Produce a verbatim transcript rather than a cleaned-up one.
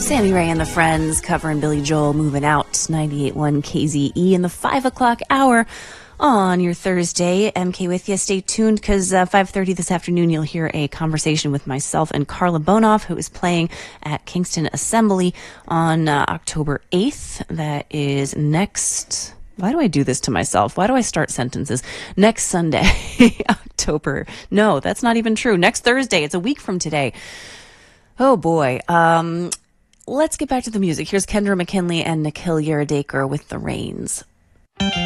Sammy Ray and the Friends covering Billy Joel, Moving Out, ninety-eight point one K Z E in the five o'clock hour on your Thursday. M K with you. Stay tuned because uh, five thirty this afternoon you'll hear a conversation with myself and Carla Bonoff, who is playing at Kingston Assembly on uh, October eighth. That is next... Why do I do this to myself? Why do I start sentences? Next Sunday, October. No, that's not even true. Next Thursday. It's a week from today. Oh, boy. Um, let's get back to the music. Here's Kendra McKinley and Nikhil Yeradekar with The Rains.